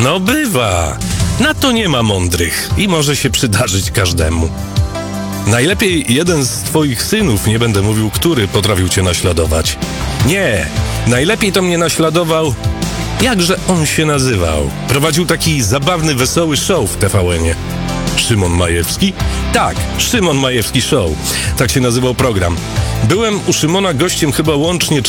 No bywa. Na to nie ma mądrych i może się przydarzyć każdemu. Najlepiej jeden z twoich synów, nie będę mówił, który, potrafił cię naśladować. Nie, najlepiej to mnie naśladował... Jakże on się nazywał? Prowadził taki zabawny, wesoły show w TVN-ie. Szymon Majewski? Tak, Szymon Majewski Show. Tak się nazywał program. Byłem u Szymona gościem chyba łącznie